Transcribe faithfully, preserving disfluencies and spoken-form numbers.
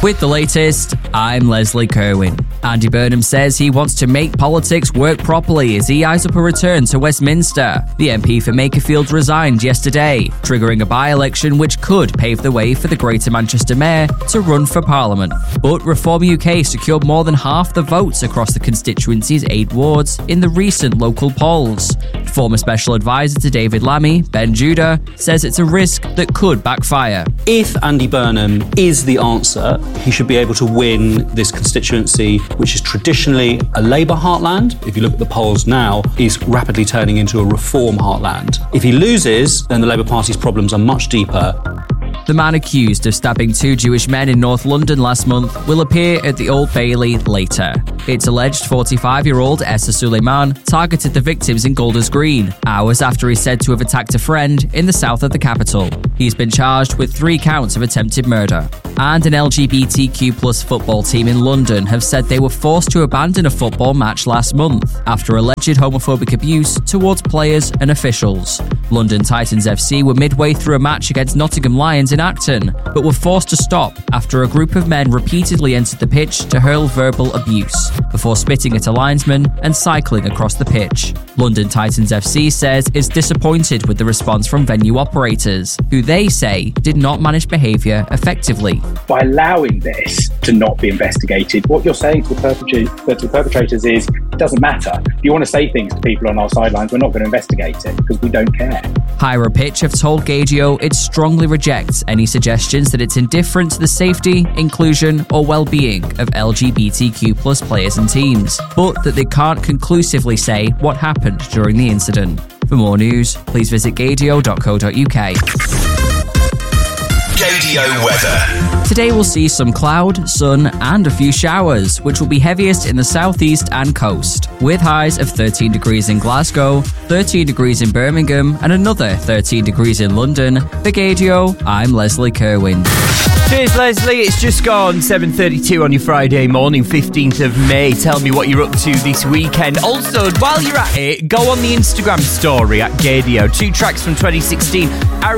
With the latest, I'm Leslie Kerwin. Andy Burnham says he wants to make politics work properly as he eyes up a return to Westminster. The M P for Makerfield resigned yesterday, triggering a by-election which could pave the way for the Greater Manchester Mayor to run for Parliament. But Reform U K secured more than half the votes across the constituency's eight wards in the recent local polls. Former Special Advisor to David Lammy, Ben Judah, says it's a risk that could backfire. If Andy Burnham is the answer, he should be able to win this constituency, which is traditionally a Labour heartland. If you look at the polls now, is rapidly turning into a Reform heartland. If he loses, then the Labour Party's problems are much deeper. The man accused of stabbing two Jewish men in North London last month will appear at the Old Bailey later. It's alleged forty-five-year-old Essa Suleiman targeted the victims in Golders Green, hours after he's said to have attacked a friend in the south of the capital. He's been charged with three counts of attempted murder. And an L G B T Q plus football team in London have said they were forced to abandon a football match last month after alleged homophobic abuse towards players and officials. London Titans F C were midway through a match against Nottingham Lions in Acton, but were forced to stop after a group of men repeatedly entered the pitch to hurl verbal abuse, before spitting at a linesman and cycling across the pitch. London Titans F C says it's disappointed with the response from venue operators, who they say did not manage behaviour effectively. By allowing this to not be investigated, what you're saying to the, perpetra- to the perpetrators is, it doesn't matter. If you want to say things to people on our sidelines, we're not going to investigate it because we don't care. Higher Pitch have told Gaydio it strongly rejects any suggestions that it's indifferent to the safety, inclusion or well-being of L G B T Q plus players and teams, but that they can't conclusively say what happened during the incident. For more news, please visit gaydio dot co dot uk. Gaydio weather. Today we'll see some cloud, sun and a few showers, which will be heaviest in the southeast and coast, with highs of thirteen degrees in Glasgow, thirteen degrees in Birmingham and another thirteen degrees in London. For Gaydio, I'm Leslie Kerwin. Cheers, Leslie. It's just gone seven thirty-two on your Friday morning, fifteenth of May. Tell me what you're up to this weekend. Also, while you're at it, go on the Instagram story at Gaydio. Two tracks from twenty sixteen.